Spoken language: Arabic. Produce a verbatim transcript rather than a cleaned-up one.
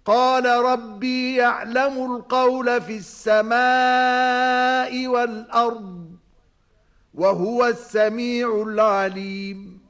قال ربي يعلم القول في السماء والأرض وهو السميع العليم